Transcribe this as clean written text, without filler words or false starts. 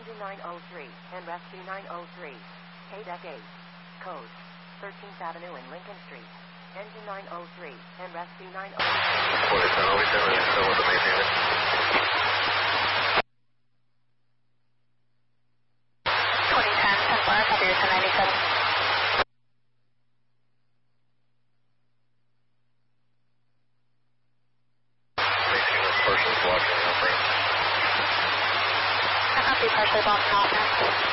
Engine 903 and Rescue 903. KDEC 8. Code 13th Avenue and Lincoln Street. Engine 903 and Rescue 903. 47, always have an still with the main unit. 2010, 10 Fire, copy your 1097. Partially blocking the operation. Partially blocking off now.